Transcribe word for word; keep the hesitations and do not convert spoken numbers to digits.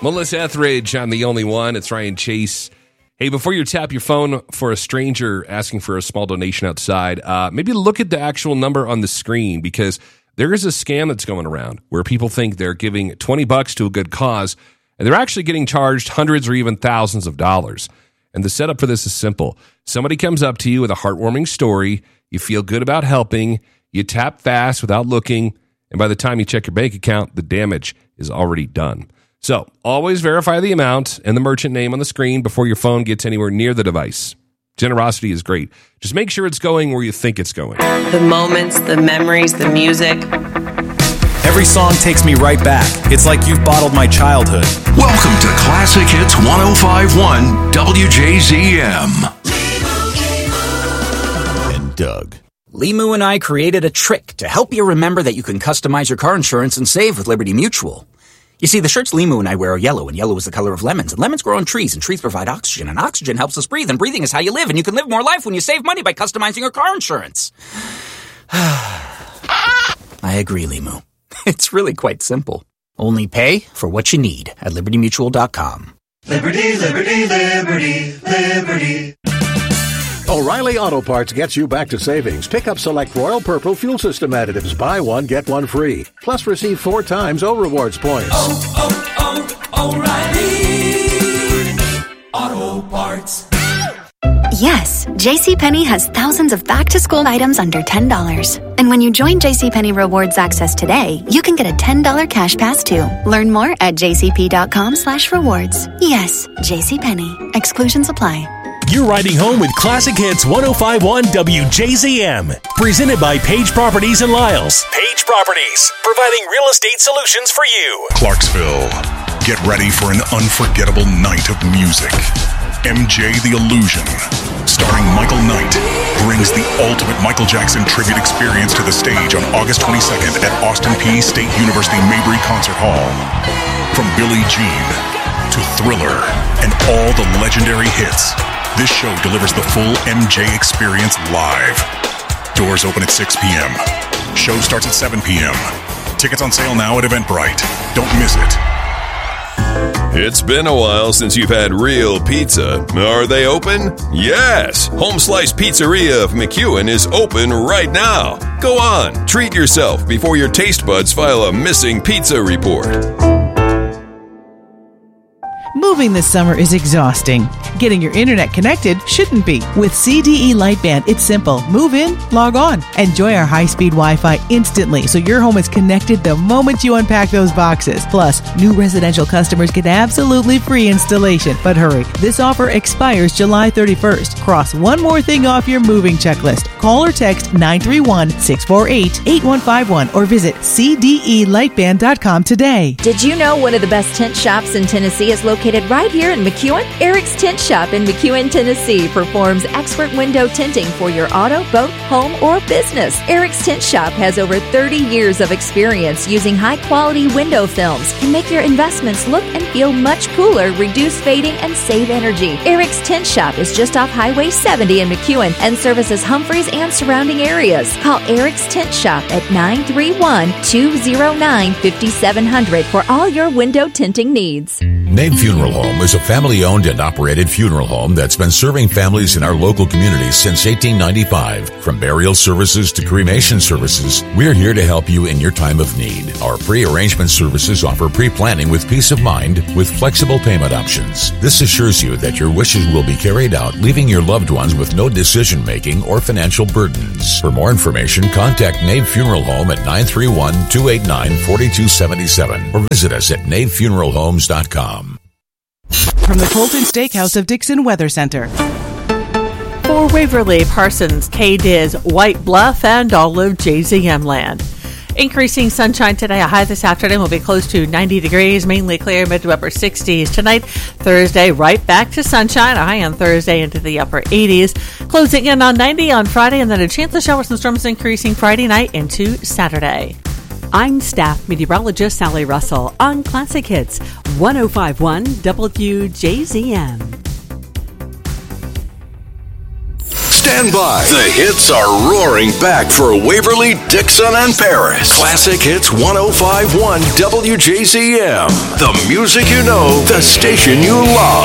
Melissa Etheridge on The Only One. It's Ryan Chase. Hey, before you tap your phone for a stranger asking for a small donation outside, uh, maybe look at the actual number on the screen, because there is a scam that's going around where people think they're giving twenty bucks to a good cause, and they're actually getting charged hundreds or even thousands of dollars. And the setup for this is simple. Somebody comes up to you with a heartwarming story. You feel good about helping. You tap fast without looking. And by the time you check your bank account, the damage is already done. So always verify the amount and the merchant name on the screen before your phone gets anywhere near the device. Generosity is great. Just make sure it's going where you think it's going. The moments, the memories, the music. Every song takes me right back. It's like you've bottled my childhood. Welcome to Classic Hits ten fifty-one W J Z M. And Doug. Limu and I created a trick to help you remember that you can customize your car insurance and save with Liberty Mutual. You see, the shirts Limu and I wear are yellow, and yellow is the color of lemons, and lemons grow on trees, and trees provide oxygen, and oxygen helps us breathe, and breathing is how you live, and you can live more life when you save money by customizing your car insurance. I agree, Limu. It's really quite simple. Only pay for what you need at liberty mutual dot com. Liberty, liberty, liberty, liberty. O'Reilly Auto Parts gets you back to savings. Pick up select Royal Purple fuel system additives. Buy one, get one free. Plus receive four times O Rewards points. Oh, oh, oh, O'Reilly Auto Parts. Yes, JCPenney has thousands of back-to-school items under ten dollars. And when you join JCPenney Rewards Access today, you can get a ten dollars cash pass too. Learn more at jcp.com slash rewards. Yes, JCPenney. Exclusions apply. You're riding home with Classic Hits ten fifty-one W J Z M. Presented by Page Properties and Lyles. Page Properties, providing real estate solutions for you. Clarksville, get ready for an unforgettable night of music. M J The Illusion, starring Michael Knight, brings the ultimate Michael Jackson tribute experience to the stage on August twenty-second at Austin Peay State University Mabry Concert Hall. From Billie Jean to Thriller and all the legendary hits, this show delivers the full M J experience live. Doors open at six p.m. Show starts at seven p.m. Tickets on sale now at Eventbrite. Don't miss it. It's been a while since you've had real pizza. Are they open? Yes! Home Slice Pizzeria of McEwen is open right now. Go on, treat yourself before your taste buds file a missing pizza report. Moving this summer is exhausting. Getting your internet connected shouldn't be. With C D E Lightband, it's simple. Move in, log on. Enjoy our high-speed Wi-Fi instantly so your home is connected the moment you unpack those boxes. Plus, new residential customers get absolutely free installation. But hurry, this offer expires July thirty-first. Cross one more thing off your moving checklist. Call or text nine three one, six four eight, eight one five one or visit c d e lightband dot com today. Did you know one of the best tent shops in Tennessee is located right here in McEwen? Eric's Tent Shop in McEwen, Tennessee performs expert window tinting for your auto, boat, home, or business. Eric's Tent Shop has over thirty years of experience using high-quality window films to make your investments look and feel much cooler, reduce fading, and save energy. Eric's Tent Shop is just off Highway seventy in McEwen and services Humphreys and surrounding areas. Call Eric's Tent Shop at nine three one, two zero nine, five seven zero zero for all your window tinting needs. Nave Funeral Home is a family-owned and operated funeral home that's been serving families in our local community since eighteen ninety-five. From burial services to cremation services, we're here to help you in your time of need. Our pre-arrangement services offer pre-planning with peace of mind with flexible payment options. This assures you that your wishes will be carried out, leaving your loved ones with no decision-making or financial burdens. For more information, contact Nave Funeral Home at nine three one, two eight nine, four two seven seven or visit us at nave funeral homes dot com. From the Colton Steakhouse of Dixon Weather Center. For Waverly, Parsons, K-Diz, White Bluff, and all of J Z M land. Increasing sunshine today. A high this afternoon will be close to ninety degrees, mainly clear, mid to upper sixties tonight. Thursday, right back to sunshine. A high on Thursday into the upper eighties. Closing in on ninety on Friday, and then a chance of showers and storms increasing Friday night into Saturday. I'm staff meteorologist Sally Russell on Classic Hits ten fifty-one W J Z M. Stand by. The hits are roaring back for Waverly Dixon and Paris. Classic Hits one oh five point one W J Z M. The music you know, the station you love.